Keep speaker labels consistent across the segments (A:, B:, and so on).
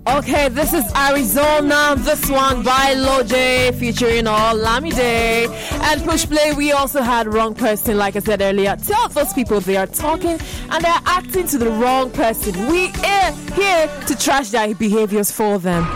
A: Okay, this is Arizona. This one by Loj featuring Olamide. And Push Play, we also had Wrong Person, like I said earlier. Tell those people they are talking and they're acting to the wrong person. We are here to trash their behaviors for them.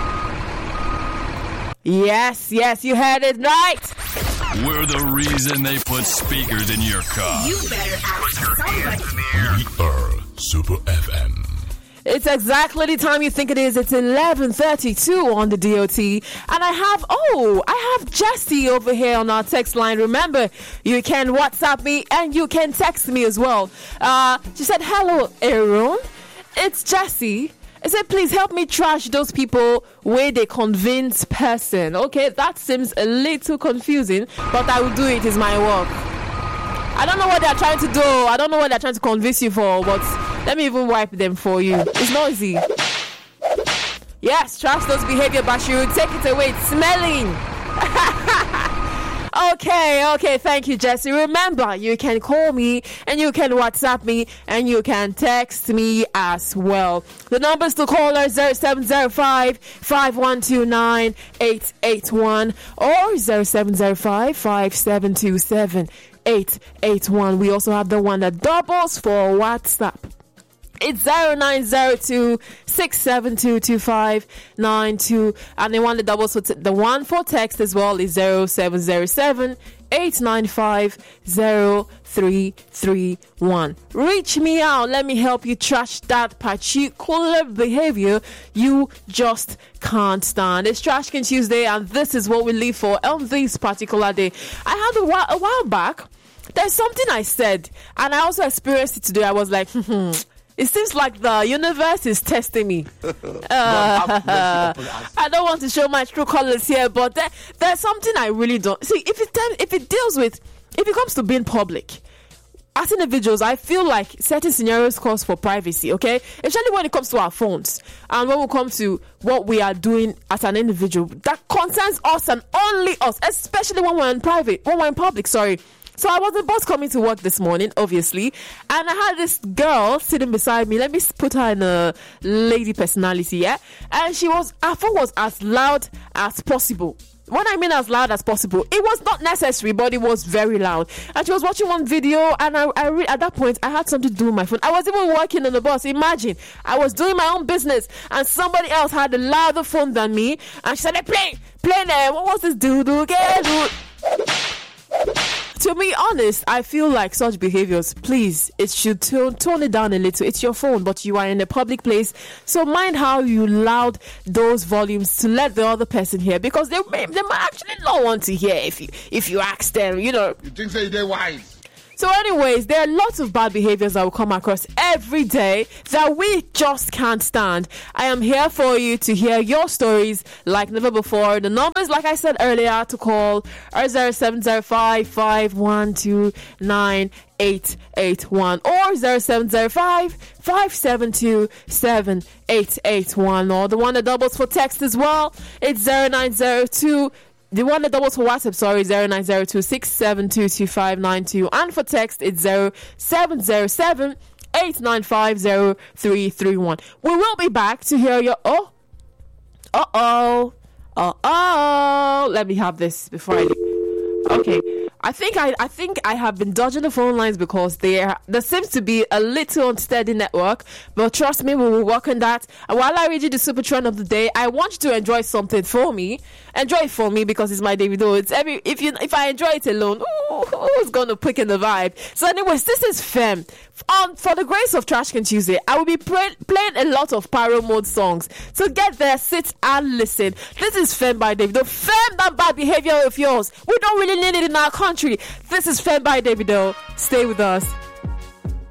A: Yes, you heard it right.
B: We're the reason they put speakers in your car.
C: You better ask somebody.
B: We are Super FM.
A: It's exactly the time you think it is. It's 11:32 on the DOT. And I have Jessie over here on our text line. Remember, you can WhatsApp me and you can text me as well. She said, hello, Aaron. It's Jessie. I said, please help me trash those people where they convince person. Okay, that seems a little confusing, but I will do it. It's my work. I don't know what they're trying to do. I don't know what they're trying to convince you for, but let me even wipe them for you. It's noisy. Yes, trash those behavior, Bashiru. Take it away. It's smelling. Okay, thank you, Jesse. Remember, you can call me and you can WhatsApp me and you can text me as well. The numbers to call are 0705-5129-881 or 0705-5727-881. We also have the one that doubles for WhatsApp. It's 0902-672-2592, and the one that doubles for the one for text as well is 0707-895-0331. Reach me out. Let me help you trash that particular behavior you just can't stand. It's Trash Can Tuesday, and this is what we live for on this particular day. I had a while back, there's something I said, and I also experienced it today. I was like, it seems like the universe is testing me. I don't want to show my true colors here, but there's something I really don't see. If it comes to being public, as individuals, I feel like certain scenarios calls for privacy, okay? Especially when it comes to our phones and when we come to what we are doing as an individual that concerns us and only us, especially when we're in public. So I was the boss coming to work this morning, obviously, and I had this girl sitting beside me. Let me put her in a lady personality, yeah? And her phone was as loud as possible. When I mean as loud as possible, it was not necessary, but it was very loud. And she was watching one video, and I at that point, I had something to do with my phone. I was even working on the bus. Imagine, I was doing my own business, and somebody else had a louder phone than me, and she said, hey, play there. What was this do-do? To be honest, I feel like such behaviors, please, it should tone it down a little. It's your phone, but you are in a public place. So mind how you loud those volumes to let the other person hear, because they might actually not want to hear if you ask them, You
D: think so they're wise?
A: So anyways, there are lots of bad behaviors that will come across every day that we just can't stand. I am here for you to hear your stories like never before. The numbers, like I said earlier, to call are 0705-5129-881 or 0705-572-7881, or the one that doubles for text as well. It's 0902. The one that doubles for WhatsApp, 0902-672-2592. And for text, it's 0707-895-0331. We will be back to hear your... Let me have this before I leave. Okay. I think I have been dodging the phone lines because there seems to be a little unsteady network, but trust me, we will work on that. And while I read you the super trend of the day, I want you to enjoy something for me. Enjoy it for me because it's my Davido. If I enjoy it alone, who's gonna pick in the vibe? So anyways, this is Fem. For the grace of Trash Can Tuesday, I will be playing a lot of Pyro Mode songs. So get there, sit and listen. This is Fem by Davido. Fem that bad behavior of yours. We don't really need it in our country. This is Fem by Davido. Stay with us.